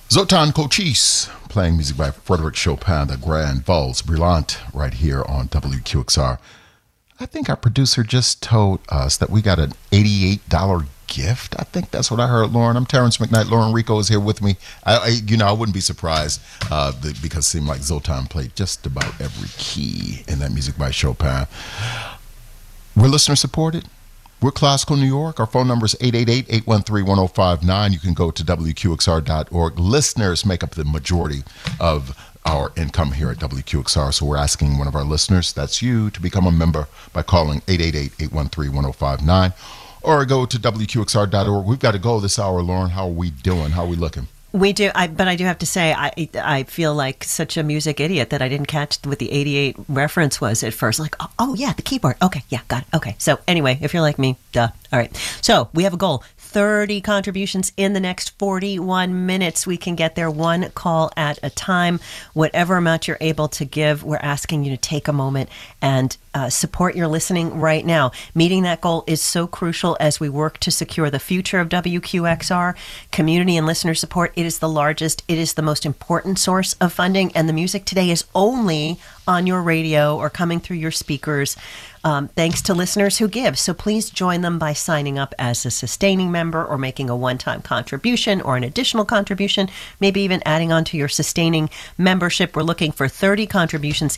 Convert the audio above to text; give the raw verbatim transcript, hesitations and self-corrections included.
Zoltan Cochise playing music by Frederic Chopin, the Grand Valse Brillante, right here on W Q X R. I think our producer just told us that we got an eighty-eight dollars gift. I think that's what I heard, Lauren. I'm Terrence McKnight. Lauren Rico is here with me. I, I you know, I wouldn't be surprised uh, the, because it seemed like Zoltan played just about every key in that music by Chopin. We're listener supported. We're Classical New York. Our phone number is eight eight eight, eight one three, one oh five nine. You can go to W Q X R dot org. Listeners make up the majority of our income here at W Q X R. So we're asking one of our listeners, that's you, to become a member by calling eight eight eight, eight one three, one oh five nine or go to W Q X R dot org. We've got to go this hour, Lauren. How are we doing? How are we looking? We do, I, but I do have to say, I I feel like such a music idiot that I didn't catch what the eighty-eight reference was at first. Like, oh, oh yeah, the keyboard. Okay, yeah, got it. Okay, so anyway, if you're like me, duh. All right, so we have a goal. thirty contributions in the next forty-one minutes. We can get there one call at a time. Whatever amount you're able to give, we're asking you to take a moment and uh, support your listening right now. Meeting that goal is so crucial as we work to secure the future of W Q X R. Community and listener support, it is the largest, it is the most important source of funding, and the music today is only on your radio or coming through your speakers. Um, thanks to listeners who give. So please join them by signing up as a sustaining member or making a one-time contribution or an additional contribution, maybe even adding on to your sustaining membership. We're looking for thirty contributions